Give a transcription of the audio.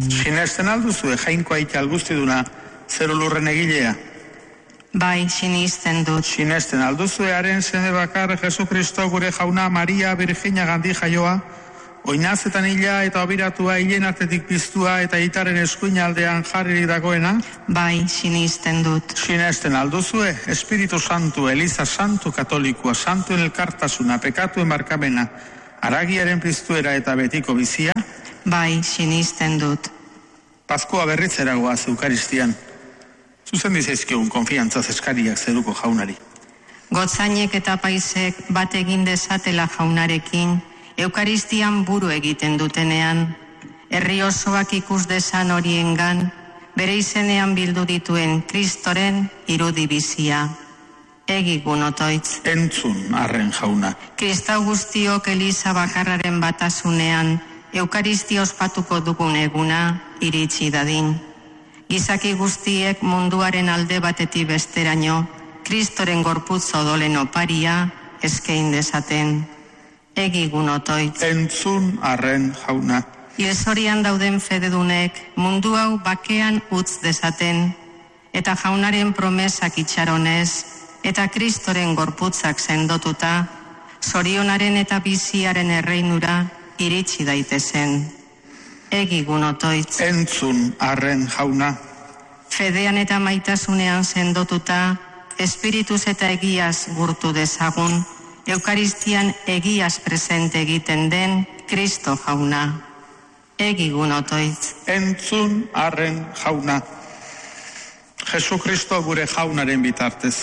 Sinesten alduzue jainko aital guztiduna zeru lurren egilea? Bai, sinisten dut. Sinesten alduzue haren seme bakar Jesukristo gure jauna Maria Virginia gandi jaioa, oinazetan hila eta obiratua hilen artetik piztua eta itaren eskuin aldean jarri dagoena? Bai, sinisten dut. Sinesten alduzue Espiritu Santu, Eliza Santu Katolikoa, Santuen elkartasuna, pekatuen barkamena, haragiaren piztuera eta betiko bizia? Bai, sinisten dut. Paskoa berritzera goaz Eukaristian. Zuzen dizaizkigun konfiantzaz eskariak zeruko jaunari. Gotzainek eta paisek bat egin dezatela jaunarekin, Eukaristian buru egiten dutenean, herri osoak ikus dezan horiengan, bere izenean bildu dituen Kristoren irudi bizia. Egigun otoitz. Entzun arren jauna. Kristau guztiok Eliza bakarraren batasunean, Eukaristia ospatuko dugun eguna iritsi dadin. Gizaki guztiek munduaren alde batetik besteraino, Kristoren gorputz odolen oparia eskein dezaten. Egigun otoitz. Entzun arren jauna. Hilzorian dauden fededunek mundu hau bakean utz dezaten, eta jaunaren promesak itxaronez, eta Kristoren gorputzak sendotuta, zorionaren eta biziaren erreinura iritsi daitezen. Egigun otoitz. Entzun arren jauna. Fedean eta maitasunean sendotuta, espirituz eta egiaz gurtu dezagun, Eukaristian egiaz presente egiten den Kristo jauna. Egigun otoitz. Entzun arren jauna. Jesukristo gure jaunaren bitartez.